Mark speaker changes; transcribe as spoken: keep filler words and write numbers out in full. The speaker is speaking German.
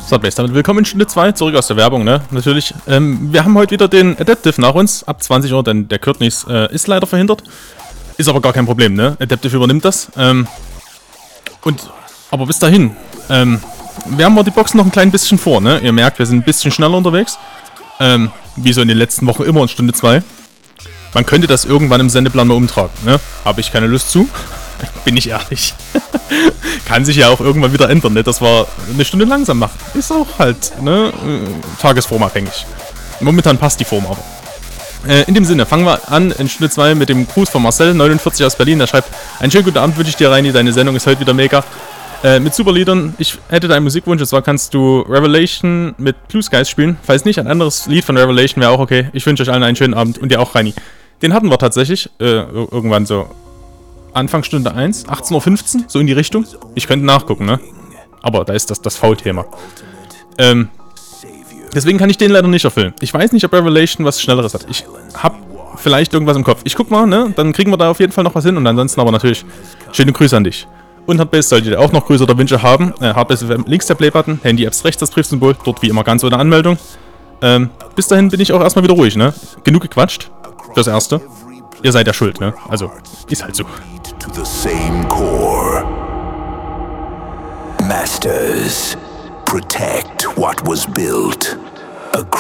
Speaker 1: Starbase, damit willkommen in Stunde zwei, zurück aus der Werbung, ne? Natürlich. Ähm, wir haben heute wieder den Adaptive nach uns, ab zwanzig Uhr, denn der Courtneys äh, ist leider verhindert. Ist aber gar kein Problem, ne? Adaptive übernimmt das. Ähm, und, aber bis dahin, ähm, wir haben mal die Boxen noch ein klein bisschen vor, ne? Ihr merkt, wir sind ein bisschen schneller unterwegs. Ähm, wie so in den letzten Wochen immer in Stunde zwei. Man könnte das irgendwann im Sendeplan mal umtragen, ne? Habe ich keine Lust zu. Bin ich ehrlich. Kann sich ja auch irgendwann wieder ändern, ne? Dass wir eine Stunde langsam machen. Ist auch halt, ne? Tagesformabhängig. Momentan passt die Form aber. Äh, in dem Sinne, fangen wir an in Stunde zwei mit dem Gruß von Marcel, neunundvierzig aus Berlin. Der schreibt: Einen schönen guten Abend wünsche ich dir, Reini. Deine Sendung ist heute wieder mega. Äh, mit super Liedern. Ich hätte deinen Musikwunsch, und zwar kannst du Revelation mit Blue Skies spielen. Falls nicht, ein anderes Lied von Revelation wäre auch okay. Ich wünsche euch allen einen schönen Abend und dir auch, Reini. Den hatten wir tatsächlich äh, irgendwann so Anfang Stunde eins, achtzehn Uhr fünfzehn, so in die Richtung. Ich könnte nachgucken, ne? Aber da ist das, das V-Thema. Ähm, deswegen kann ich den leider nicht erfüllen. Ich weiß nicht, ob Revelation was Schnelleres hat. Ich hab vielleicht irgendwas im Kopf. Ich guck mal, ne? Dann kriegen wir da auf jeden Fall noch was hin. Und ansonsten aber natürlich schöne Grüße an dich. Und Hardbase solltet ihr auch noch Grüße oder Wünsche haben. Äh, Hardbase links der Playbutton, Handy-Apps rechts das Briefsymbol. Dort wie immer ganz ohne Anmeldung. Ähm, bis dahin bin ich auch erstmal wieder ruhig, ne? Genug gequatscht. Das Erste. Ihr seid ja schuld, ne? Also, ist halt so.
Speaker 2: To the same core. Masters, protect what was built. A